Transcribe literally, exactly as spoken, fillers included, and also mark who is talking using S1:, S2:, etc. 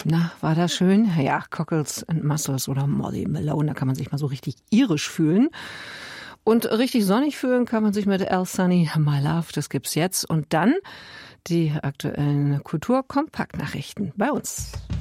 S1: Na, war das schön? Ja, Cockles and Mussels oder Molly Malone, da kann man sich mal so richtig irisch fühlen. Und richtig sonnig fühlen kann man sich mit Al Sunny, My Love, das gibt's jetzt. Und dann die aktuellen Kulturkompaktnachrichten bei uns.